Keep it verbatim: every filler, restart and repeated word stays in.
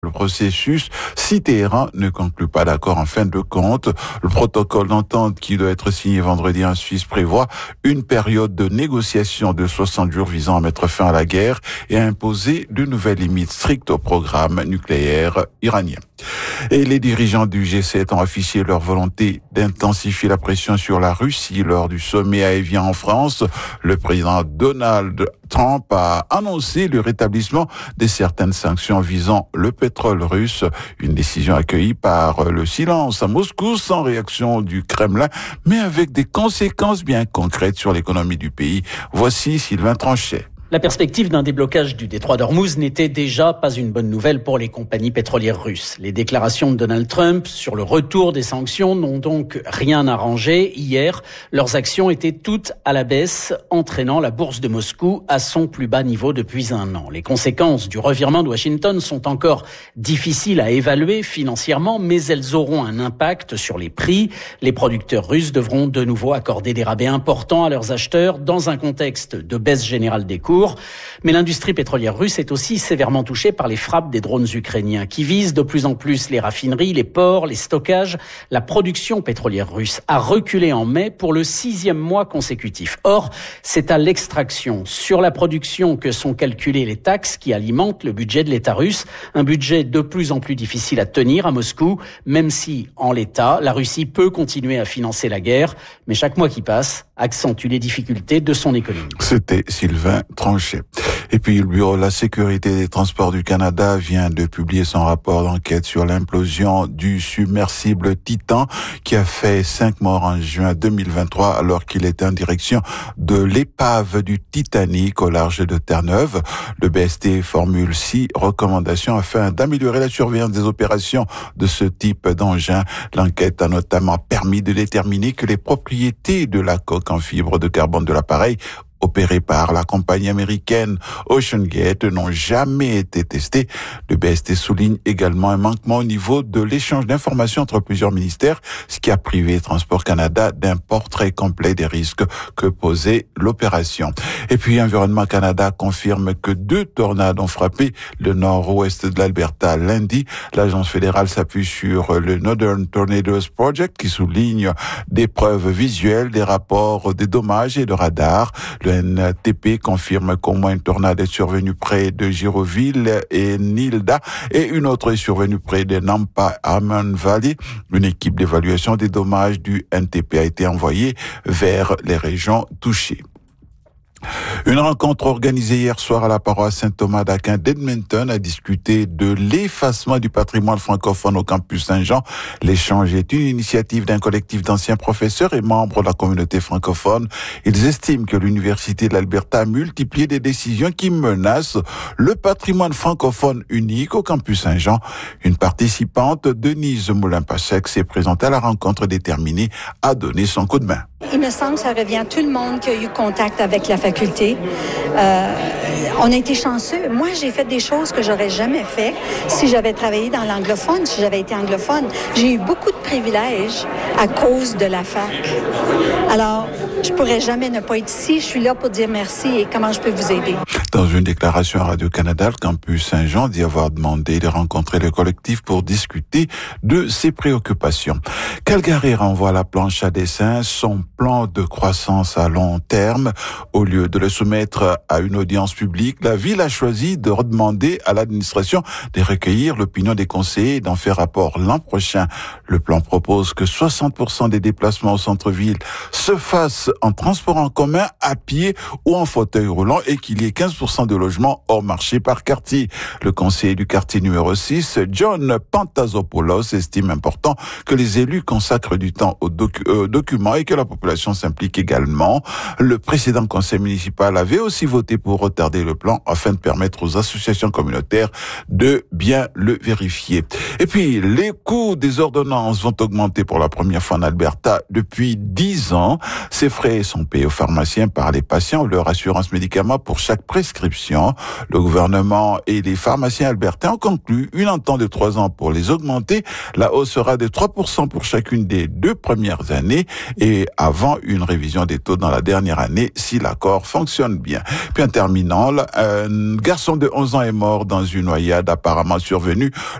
Le processus, si Téhéran ne conclut pas d'accord en fin de compte, le protocole d'entente qui doit être signé vendredi en Suisse prévoit une période de négociation de soixante jours visant à mettre fin à la guerre et à imposer de nouvelles limites strictes au programme nucléaire iranien. Et les dirigeants du G sept ont affiché leur volonté d'intensifier la pression sur la Russie lors du sommet à Évian en France. Le président Donald Trump a annoncé le rétablissement de certaines sanctions visant le pétrole russe, une décision accueillie par le silence à Moscou sans réaction du Kremlin, mais avec des conséquences bien concrètes sur l'économie du pays. Voici Sylvain Tranchet. La perspective d'un déblocage du détroit d'Ormuz n'était déjà pas une bonne nouvelle pour les compagnies pétrolières russes. Les déclarations de Donald Trump sur le retour des sanctions n'ont donc rien arrangé. Hier, leurs actions étaient toutes à la baisse, entraînant la bourse de Moscou à son plus bas niveau depuis un an. Les conséquences du revirement de Washington sont encore difficiles à évaluer financièrement, mais elles auront un impact sur les prix. Les producteurs russes devront de nouveau accorder des rabais importants à leurs acheteurs dans un contexte de baisse générale des cours. Mais l'industrie pétrolière russe est aussi sévèrement touchée par les frappes des drones ukrainiens qui visent de plus en plus les raffineries, les ports, les stockages. La production pétrolière russe a reculé en mai pour le sixième mois consécutif. Or, c'est à l'extraction sur la production que sont calculées les taxes qui alimentent le budget de l'État russe. Un budget de plus en plus difficile à tenir à Moscou, même si, en l'état, la Russie peut continuer à financer la guerre. Mais chaque mois qui passe accentue les difficultés de son économie. C'était Sylvain Tranchet. Et puis le Bureau de la sécurité des transports du Canada vient de publier son rapport d'enquête sur l'implosion du submersible Titan qui a fait cinq morts en juin deux mille vingt-trois alors qu'il était en direction de l'épave du Titanic au large de Terre-Neuve. Le B S T formule six recommandations afin d'améliorer la surveillance des opérations de ce type d'engin. L'enquête a notamment permis de déterminer que les propriétés de la coque en fibre de carbone de l'appareil opérés par la compagnie américaine OceanGate n'ont jamais été testés. Le B S T souligne également un manquement au niveau de l'échange d'informations entre plusieurs ministères, ce qui a privé Transport Canada d'un portrait complet des risques que posait l'opération. Et puis Environnement Canada confirme que deux tornades ont frappé le nord-ouest de l'Alberta lundi. L'agence fédérale s'appuie sur le Northern Tornadoes Project qui souligne des preuves visuelles, des rapports des dommages et de radars. Le N T P confirme qu'au moins une tornade est survenue près de Giroville et Nilda et une autre est survenue près de Nampa Aman Valley. Une équipe d'évaluation des dommages du N T P a été envoyée vers les régions touchées. Une rencontre organisée hier soir à la paroisse Saint-Thomas d'Aquin d'Edmonton a discuté de l'effacement du patrimoine francophone au campus Saint-Jean. L'échange est une initiative d'un collectif d'anciens professeurs et membres de la communauté francophone. Ils estiment que l'Université de l'Alberta a multiplié des décisions qui menacent le patrimoine francophone unique au campus Saint-Jean. Une participante, Denise Moulin-Pachec, s'est présentée à la rencontre déterminée à donner son coup de main. Il me semble que ça revient à tout le monde qui a eu contact avec la faculté. Euh, on a été chanceux. Moi, j'ai fait des choses que j'aurais jamais fait si j'avais travaillé dans l'anglophone, si j'avais été anglophone. J'ai eu beaucoup de privilèges à cause de la fac. Alors, je pourrais jamais ne pas être ici. Je suis là pour dire merci et comment je peux vous aider. Dans une déclaration à Radio-Canada, le campus Saint-Jean dit avoir demandé de rencontrer le collectif pour discuter de ses préoccupations. Calgary renvoie à la planche à dessin son plan de croissance à long terme. Au lieu de le soumettre à une audience publique, la ville a choisi de redemander à l'administration de recueillir l'opinion des conseillers et d'en faire rapport l'an prochain. Le plan propose que soixante pour cent des déplacements au centre-ville se fassent en transport en commun, à pied ou en fauteuil roulant et qu'il y ait quinze pour cent de logements hors marché par quartier. Le conseiller du quartier numéro six, John Pantazopoulos, estime important que les élus consacrent du temps aux docu- euh, documents et que la population s'implique également. Le précédent conseil municipal avait aussi voté pour retarder le plan afin de permettre aux associations communautaires de bien le vérifier. Et puis, les coûts des ordonnances vont augmenter pour la première fois en Alberta depuis dix ans. Ces frais sont payés aux pharmaciens par les patients ou leur assurance médicaments pour chaque prescription. Le gouvernement et les pharmaciens albertains ont conclu une entente de trois ans pour les augmenter. La hausse sera de trois pour cent pour chacune des deux premières années et avant avant une révision des taux dans la dernière année si l'accord fonctionne bien. Puis en terminant, un garçon de onze ans est mort dans une noyade apparemment survenue